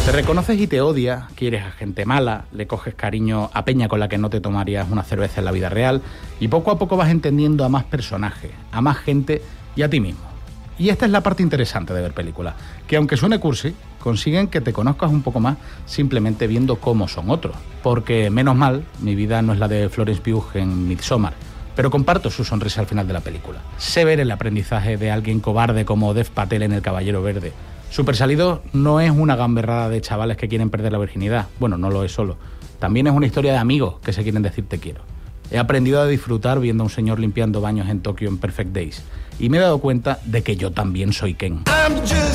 Te reconoces y te odias, quieres a gente mala, le coges cariño a peña con la que no te tomarías una cerveza en la vida real y poco a poco vas entendiendo a más personajes, a más gente y a ti mismo. Y esta es la parte interesante de ver películas, que aunque suene cursi, consiguen que te conozcas un poco más simplemente viendo cómo son otros. Porque, menos mal, mi vida no es la de Florence Pugh en Midsommar, pero comparto su sonrisa al final de la película. Sé ver el aprendizaje de alguien cobarde como Dev Patel en El Caballero Verde. Super Salido no es una gamberrada de chavales que quieren perder la virginidad. Bueno, no lo es solo. También es una historia de amigos que se quieren decir te quiero. He aprendido a disfrutar viendo a un señor limpiando baños en Tokio en Perfect Days. Y me he dado cuenta de que yo también soy Ken.